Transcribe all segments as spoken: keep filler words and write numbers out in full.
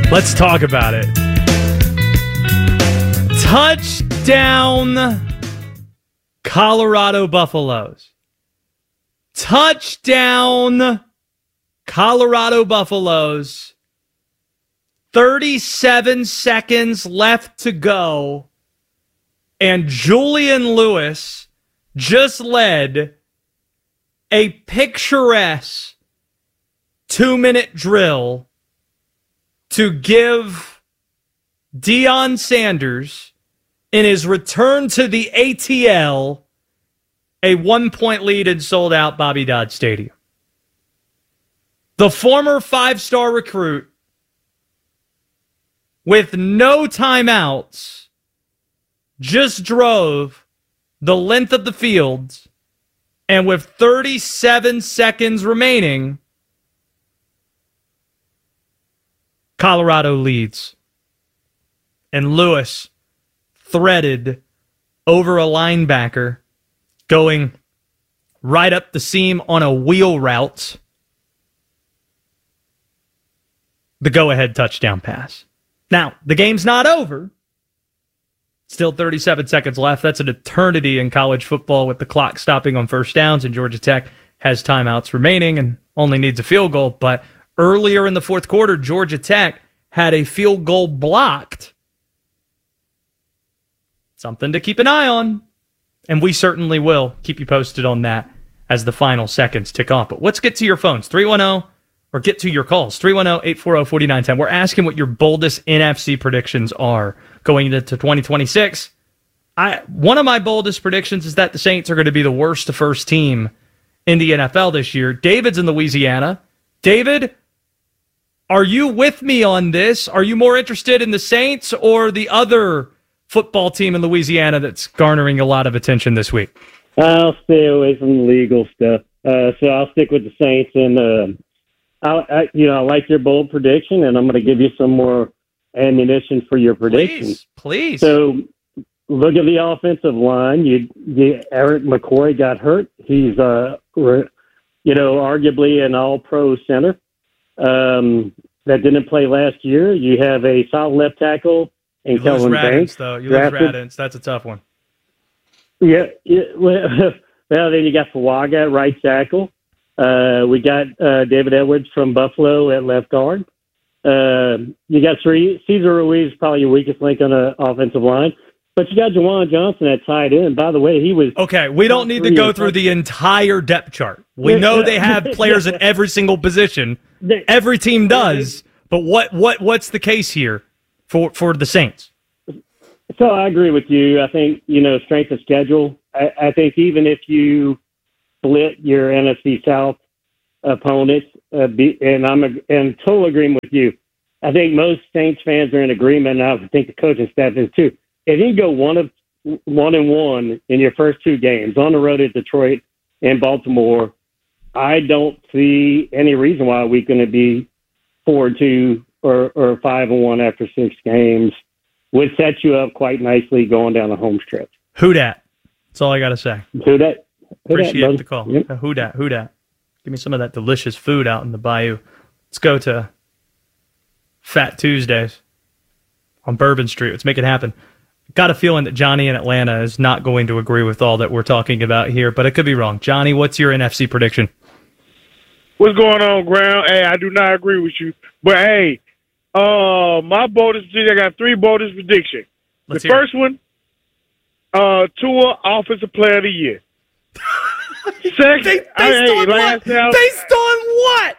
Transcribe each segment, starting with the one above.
Let's talk about it. Touchdown, Colorado Buffaloes. Touchdown, Colorado Buffaloes. thirty-seven seconds left to go. And Julian Lewis just led a picturesque two-minute drill to give Deion Sanders, in his return to the A T L, a one-point lead in sold-out Bobby Dodd Stadium. The former five-star recruit, with no timeouts, just drove the length of the field, and with thirty-seven seconds remaining, Colorado leads. And Lewis threaded over a linebacker, going right up the seam on a wheel route. The go-ahead touchdown pass. Now, the game's not over. Still thirty-seven seconds left. That's an eternity in college football with the clock stopping on first downs, and Georgia Tech has timeouts remaining and only needs a field goal. But earlier in the fourth quarter, Georgia Tech had a field goal blocked. Something to keep an eye on. And we certainly will keep you posted on that as the final seconds tick off. But let's get to your phones. three one zero, or get to your calls. three one zero, eight four zero, four nine one zero. We're asking what your boldest N F C predictions are going into twenty twenty-six. I One of my boldest predictions is that the Saints are going to be the worst to first team in the N F L this year. David's in Louisiana. David, are you with me on this? Are you more interested in the Saints or the other football team in Louisiana that's garnering a lot of attention this week? I'll stay away from the legal stuff. Uh, so I'll stick with the Saints. And, uh, I, I, you know, I like your bold prediction, and I'm going to give you some more ammunition for your predictions. Please, please. So look at the offensive line. You, you Eric McCoy got hurt. He's, uh, re, you know, arguably an all-pro center. Um, that didn't play last year. You have a solid left tackle in Kelvin Banks. Though. You lose Radins. That's a tough one. Yeah. yeah well, well, then you got Fawaga at right tackle. Uh, we got uh, David Edwards from Buffalo at left guard. Uh, you got Cesar Ruiz, probably your weakest link on the offensive line. But you got Juwan Johnson at tight end. By the way, he was... Okay, we don't need to go through the entire depth chart. We know they have players at every single position. Every team does. But what what what's the case here for, for the Saints? So I agree with you. I think, you know, strength of schedule. I, I think even if you split your N F C South opponents, uh, be, and I'm a, in total agreement with you, I think most Saints fans are in agreement, and I think the coaching staff is too. If you go one of one and one in your first two games on the road at Detroit and Baltimore, I don't see any reason why we're going to be four and two or, or five and one after six games. Would set you up quite nicely going down the home stretch. Who dat? That's all I got to say. Who dat? Who Appreciate dat, the call. Yep. Uh, who dat? Who dat? Give me some of that delicious food out in the bayou. Let's go to Fat Tuesdays on Bourbon Street. Let's make it happen. Got a feeling that Johnny in Atlanta is not going to agree with all that we're talking about here, but I could be wrong. Johnny, what's your N F C prediction? What's going on, Ground? Hey, I do not agree with you. But, hey, uh, my boldest prediction, I got three boldest predictions. Let's the first it. one, uh, Tua, Offensive Player of the Year. Second, based, hey, on what? Out, based on what?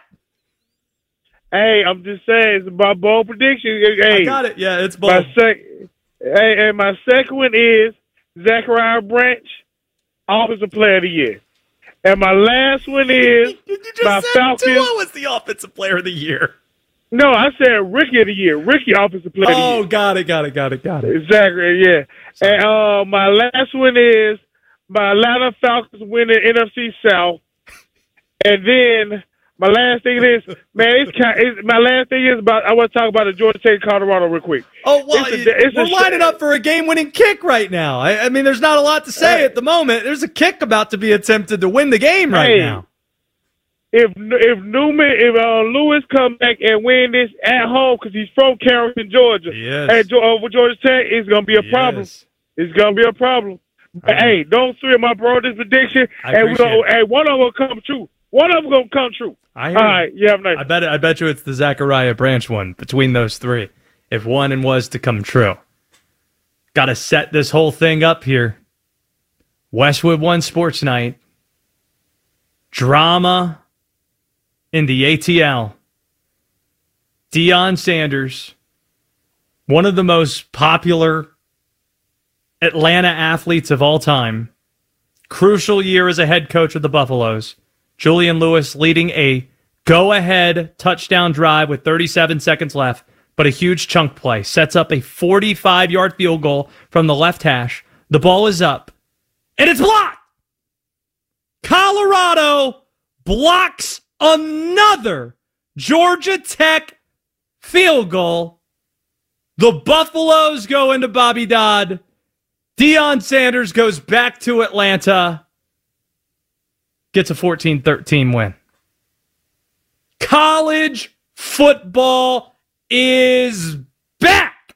Hey, I'm just saying, it's my bold prediction. Hey, I got it. Yeah, it's bold. My sec- hey, and my second one is Zachariah Branch, Offensive Player of the Year. And my last one is you just my said Falcons. Tua was the Offensive Player of the Year. No, I said Rookie of the Year. Rookie Offensive Player of the Year. Oh, got it, got it, got it, got it. Exactly, yeah. Sorry. And uh, my last one is my Atlanta Falcons winning N F C South. And then my last thing is, man, it's, kind of, it's my last thing is about. I want to talk about the Georgia Tech Colorado real quick. Oh well, it's a, it's we're a, lining up for a game-winning kick right now. I, I mean, there's not a lot to say hey, at the moment. There's a kick about to be attempted to win the game right hey, now. if if Newman, if uh, Lewis come back and win this at home because he's from Carrollton, Georgia, yes. at uh, Georgia Tech, it's gonna be a yes. problem. It's gonna be a problem. But right. Hey, those three of my brothers' prediction, I and we gonna, it. hey, one of them gonna come true. One of them gonna come true. I hear All you. right, you have a nice. I bet. I bet you it's the Zachariah Branch one between those three. If one and was to come true, got to set this whole thing up here. Westwood One Sports Night. Drama in the A T L. Deion Sanders, one of the most popular Atlanta athletes of all time. Crucial year as a head coach of the Buffaloes. Julian Lewis leading a go-ahead touchdown drive with thirty-seven seconds left, but a huge chunk play. Sets up a forty-five-yard field goal from the left hash. The ball is up, and it's blocked! Colorado blocks another Georgia Tech field goal. The Buffaloes go into Bobby Dodd. Deion Sanders goes back to Atlanta. Gets a fourteen thirteen win. College football is back.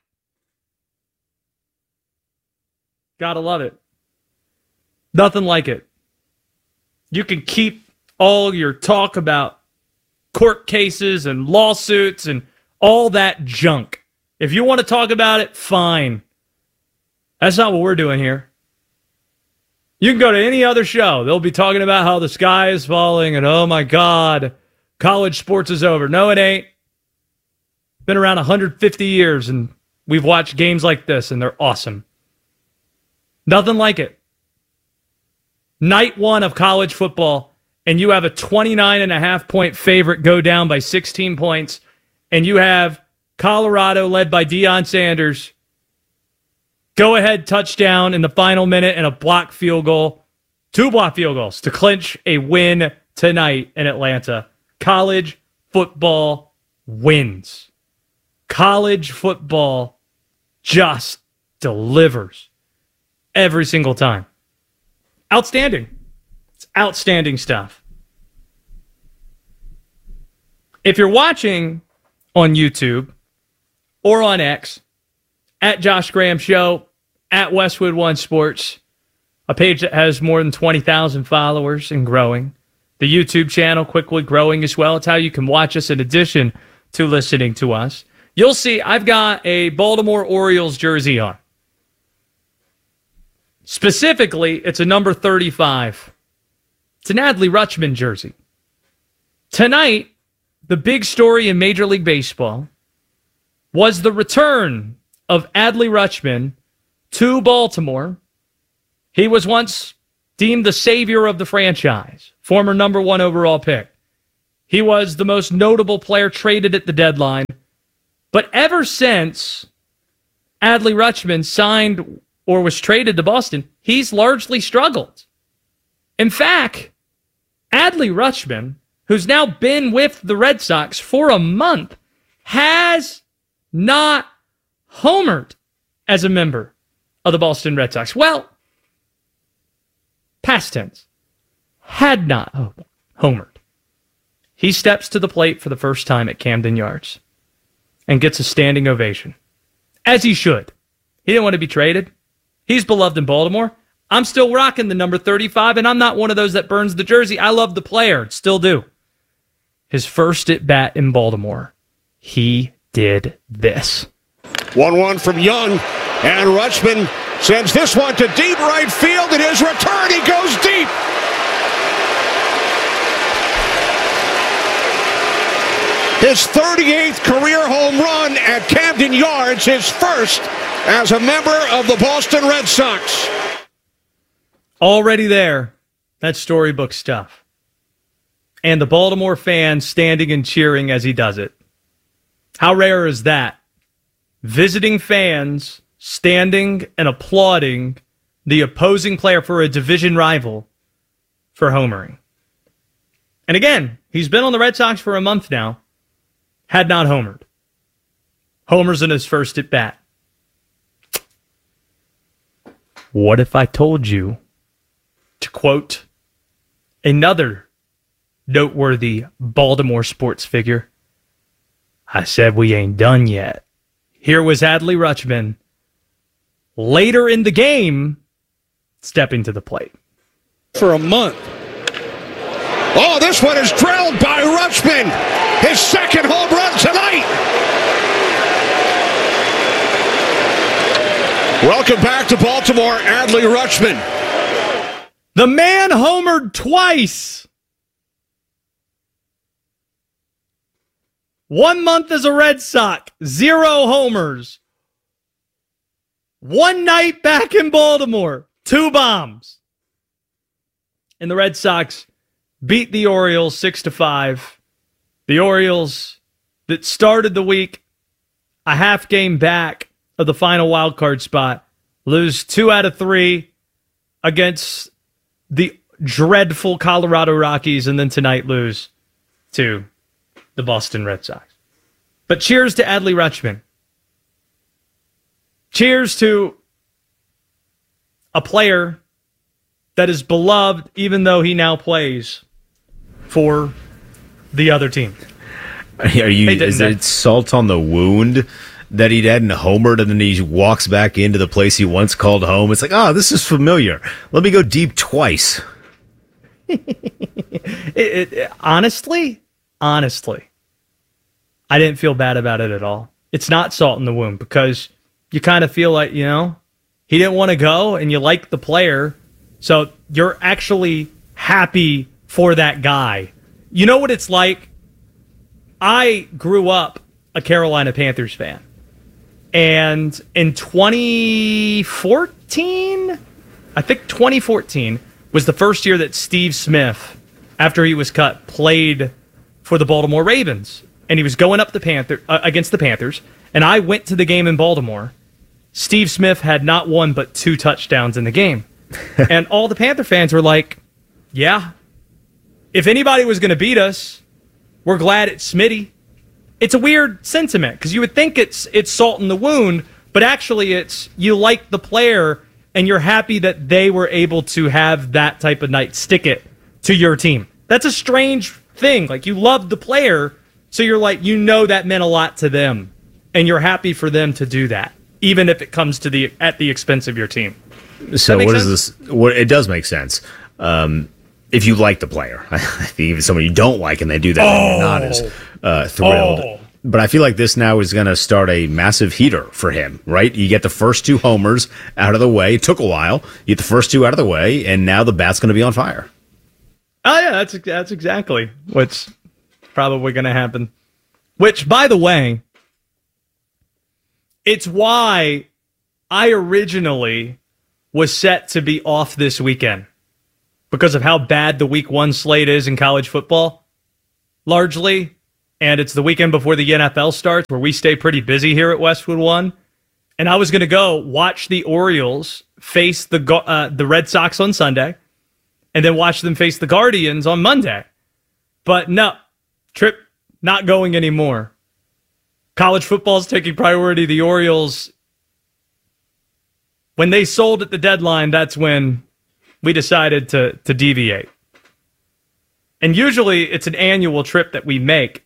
Gotta love it. Nothing like it. You can keep all your talk about court cases and lawsuits and all that junk. If you want to talk about it, fine. That's not what we're doing here. You can go to any other show. They'll be talking about how the sky is falling and, oh my God, college sports is over. No, it ain't. Been around one hundred fifty years, and we've watched games like this, and they're awesome. Nothing like it. Night one of college football, and you have a twenty-nine and a half point favorite go down by sixteen points, and you have Colorado led by Deion Sanders go-ahead touchdown in the final minute and a block field goal. Two block field goals to clinch a win tonight in Atlanta. College football wins. College football just delivers every single time. Outstanding. It's outstanding stuff. If you're watching on YouTube or on X, at Josh Graham Show, at Westwood One Sports, a page that has more than twenty thousand followers and growing. The YouTube channel quickly growing as well. It's how you can watch us in addition to listening to us. You'll see I've got a Baltimore Orioles jersey on. Specifically, it's a number thirty-five. It's an Adley Rutschman jersey. Tonight, the big story in Major League Baseball was the return of Adley Rutschman to Baltimore. He was once deemed the savior of the franchise, former number one overall pick. He was the most notable player traded at the deadline. But ever since Adley Rutschman signed or was traded to Boston, he's largely struggled. In fact, Adley Rutschman, who's now been with the Red Sox for a month, has not homered as a member of the Boston Red Sox. Well, past tense, had not homered. He steps to the plate for the first time at Camden Yards and gets a standing ovation, as he should. He didn't want to be traded. He's beloved in Baltimore. I'm still rocking the number thirty-five, and I'm not one of those that burns the jersey. I love the player, still do. His first at bat in Baltimore, he did this. one one from Young, and Rutschman sends this one to deep right field. In his return, he goes deep. His thirty-eighth career home run at Camden Yards, his first as a member of the Boston Red Sox. Already there. That's storybook stuff. And the Baltimore fans standing and cheering as he does it. How rare is that? Visiting fans standing and applauding the opposing player for a division rival for homering. And again, he's been on the Red Sox for a month now. Had not homered. Homers in his first at bat. What if I told you, to quote another noteworthy Baltimore sports figure. I said we ain't done yet. Here was Adley Rutschman later in the game stepping to the plate. For a month. Oh, this one is drilled by Rutschman. His second home run tonight. Welcome back to Baltimore, Adley Rutschman. The man homered twice. One month as a Red Sox, zero homers. One night back in Baltimore, two bombs. And the Red Sox beat the Orioles six to five. The Orioles that started the week a half game back of the final wild card spot lose two out of three against the dreadful Colorado Rockies, and then tonight lose to the Boston Red Sox. But cheers to Adley Rutschman. Cheers to a player that is beloved even though he now plays for the other team. Are you, is it salt on the wound that he hadn't homered and then he walks back into the place he once called home? It's like, oh, this is familiar. Let me go deep twice. it, it, it, honestly, honestly, I didn't feel bad about it at all. It's not salt in the wound because you kind of feel like, you know, he didn't want to go and you like the player. So you're actually happy for that guy. You know what it's like? I grew up a Carolina Panthers fan. And in twenty fourteen, I think twenty fourteen was the first year that Steve Smith, after he was cut, played for the Baltimore Ravens. And he was going up the Panther uh, against the Panthers. And I went to the game in Baltimore. Steve Smith had not one but two touchdowns in the game. And all the Panther fans were like, yeah, if anybody was going to beat us, we're glad it's Smitty. It's a weird sentiment because you would think it's it's salt in the wound, but actually it's you like the player and you're happy that they were able to have that type of night, stick it to your team. That's a strange thing. Like you love the player, so you're like, you know that meant a lot to them, and you're happy for them to do that, even if it comes to the at the expense of your team. So what sense? is this? What it does make sense. Um, if you like the player, I think even someone you don't like and they do that, oh. you're not as uh, thrilled. Oh. But I feel like this now is going to start a massive heater for him, right? You get the first two homers out of the way. It took a while. You get the first two out of the way, and now the bat's going to be on fire. Oh, yeah, that's that's exactly what's probably going to happen. Which, by the way, it's why I originally was set to be off this weekend because of how bad the week one slate is in college football, largely. And it's the weekend before the N F L starts where we stay pretty busy here at Westwood One. And I was going to go watch the Orioles face the uh, the Red Sox on Sunday and then watch them face the Guardians on Monday. But no, trip not going anymore. College football is taking priority. The Orioles, when they sold at the deadline, that's when we decided to, to deviate. And usually it's an annual trip that we make.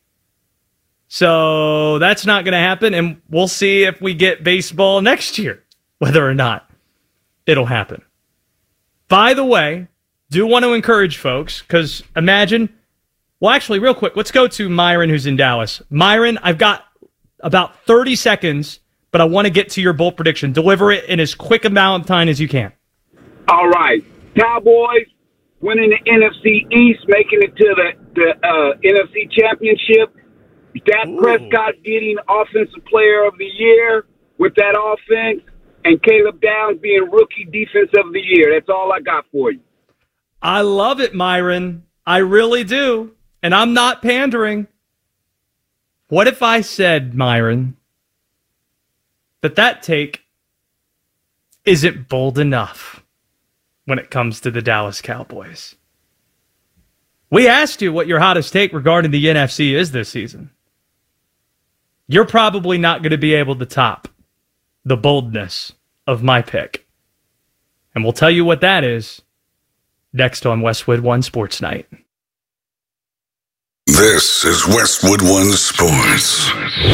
So that's not going to happen, and we'll see if we get baseball next year, whether or not it'll happen. By the way, do want to encourage folks, because imagine, well, actually, real quick, let's go to Myron, who's in Dallas. Myron, I've got about thirty seconds, but I want to get to your bold prediction. Deliver it in as quick amount of time as you can. All right. Cowboys winning the N F C East, making it to the, the uh, N F C Championship. Dak Prescott getting Offensive Player of the Year with that offense, and Caleb Downs being Rookie Defense of the Year. That's all I got for you. I love it, Myron. I really do. And I'm not pandering. What if I said, Myron, that that take isn't bold enough when it comes to the Dallas Cowboys? We asked you what your hottest take regarding the N F C is this season. You're probably not going to be able to top the boldness of my pick. And we'll tell you what that is next on Westwood One Sports Night. This is Westwood One Sports.